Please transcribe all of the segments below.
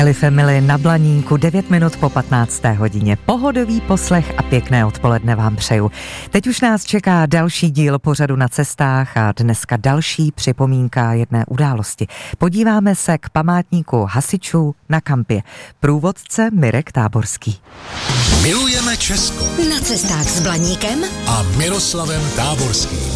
Family na Blaníku 9 minut po 15. hodině. Pohodový poslech a pěkné odpoledne vám přeju. Teď už nás čeká další díl pořadu Na cestách a dneska další připomínka jedné události. Podíváme se k památníku hasičů na Kampě. Průvodce Mirek Táborský. Milujeme Česko. Na cestách s Blaníkem a Miroslavem Táborským.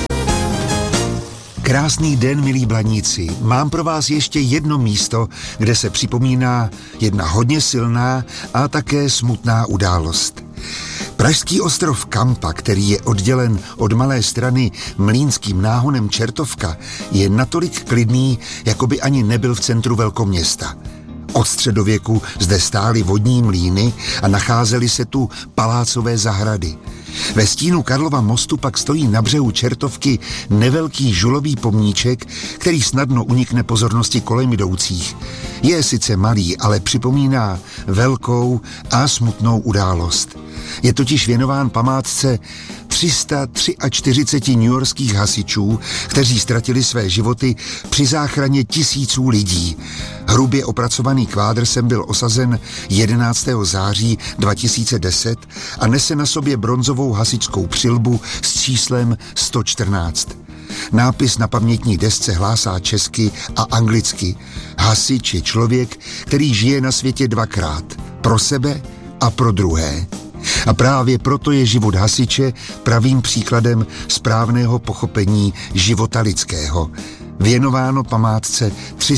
Krásný den, milí blaníci. Mám pro vás ještě jedno místo, kde se připomíná jedna hodně silná a také smutná událost. Pražský ostrov Kampa, který je oddělen od Malé Strany mlýnským náhonem Čertovka, je natolik klidný, jako by ani nebyl v centru velkoměsta. Od středověku zde stály vodní mlýny a nacházely se tu palácové zahrady. Ve stínu Karlova mostu pak stojí na břehu Čertovky nevelký žulový pomníček, který snadno unikne pozornosti kolem jdoucích. Je sice malý, ale připomíná velkou a smutnou událost. Je totiž věnován památce 343 newyorských hasičů, kteří ztratili své životy při záchraně tisíců lidí. Hrubě opracovaný kvádr sem byl osazen 11. září 2010 a nese na sobě bronzovou hasičskou přilbu s číslem 114. Nápis na pamětní desce hlásá česky a anglicky. Hasič je člověk, který žije na světě dvakrát. Pro sebe a pro druhé. A právě proto je život hasiče pravým příkladem správného pochopení života lidského. Věnováno památce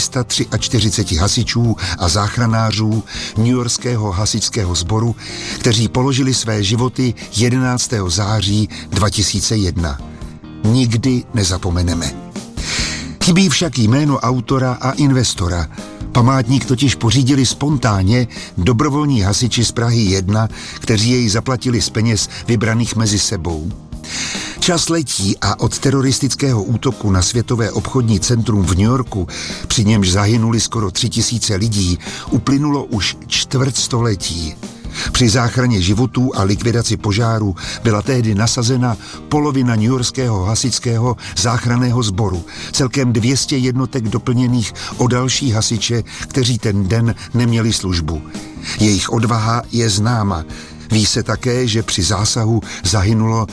343 hasičů a záchranářů newyorského hasičského sboru, kteří položili své životy 11. září 2001. Nikdy nezapomeneme. Chybí však jméno autora a investora. Památník totiž pořídili spontánně dobrovolní hasiči z Prahy 1, kteří jej zaplatili z peněz vybraných mezi sebou. Čas letí a od teroristického útoku na Světové obchodní centrum v New Yorku, při němž zahynuli skoro 3000 lidí, uplynulo už čtvrtstoletí. Při záchraně životů a likvidaci požáru byla tehdy nasazena polovina newyorského hasičského záchranného sboru, celkem 200 jednotek doplněných o další hasiče, kteří ten den neměli službu. Jejich odvaha je známa. Ví se také, že při zásahu zahynulo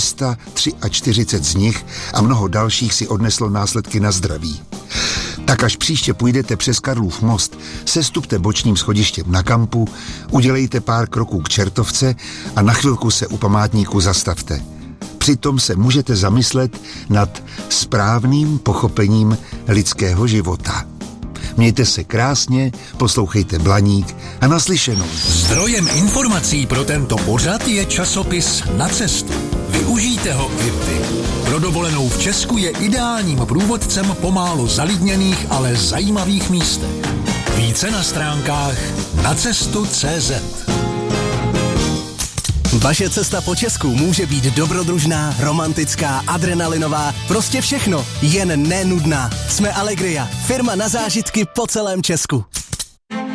343 z nich a mnoho dalších si odneslo následky na zdraví. Tak až příště půjdete přes Karlův most, sestupte bočním schodištěm na Kampu, udělejte pár kroků k Čertovce a na chvilku se u památníku zastavte. Přitom se můžete zamyslet nad správným pochopením lidského života. Mějte se krásně, poslouchejte Blaník a naslyšenou. Zdrojem informací pro tento pořad je časopis Na cestu. Využijte ho i vy. Pro dovolenou v Česku je ideálním průvodcem po málo zalidněných, ale zajímavých místech. Více na stránkách nacestu.cz. Vaše cesta po Česku může být dobrodružná, romantická, adrenalinová, prostě všechno, jen nenudná. Jsme Allegria, firma na zážitky po celém Česku.